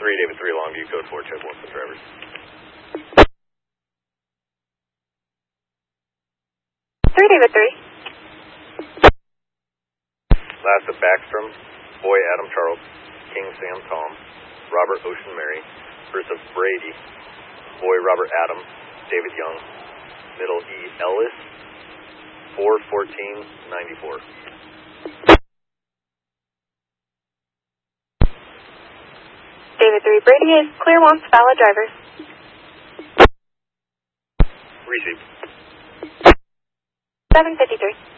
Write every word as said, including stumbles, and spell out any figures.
three, David three, Longview, code four, check one for drivers. three, David three. Last of Backstrom, Boy Adam Charles, King Sam Tom, Robert Ocean Mary, first of Brady, Boy Robert Adam, David Young, middle E Ellis, four fourteen ninety-four. David three, Brady is clear, wants valid drivers. Received. seven fifty-three.